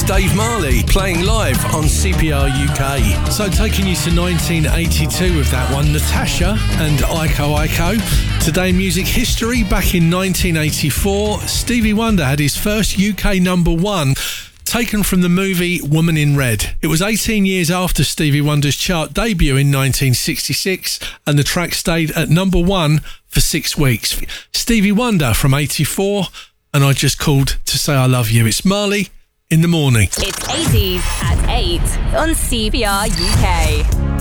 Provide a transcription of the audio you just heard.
Dave Marley, playing live on CPR UK. So taking you to 1982 with that one, Natasha and Iko Iko. Today music history, back in 1984, Stevie Wonder had his first UK number one, taken from the movie Woman in Red. It was 18 years after Stevie Wonder's chart debut in 1966, and the track stayed at number one for 6 weeks. Stevie Wonder from 84, and I just called to say I love you. It's Marley in the morning. It's 80s at 8 on CPR UK.